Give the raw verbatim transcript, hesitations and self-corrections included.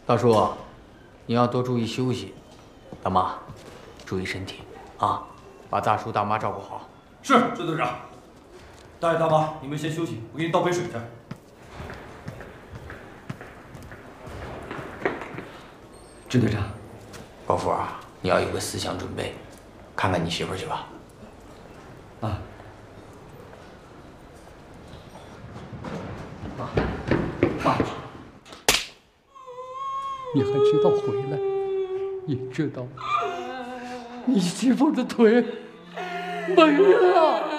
大叔，你要多注意休息。大妈，注意身体啊，把大叔大妈照顾好。 是，支队长。大爷大妈，你们先休息，我给你倒杯水去。支队长， 高富啊，你要有个思想准备，看看你媳妇儿去吧。 啊。 爸，爸，你还知道回来？你知道，你媳妇的腿没了。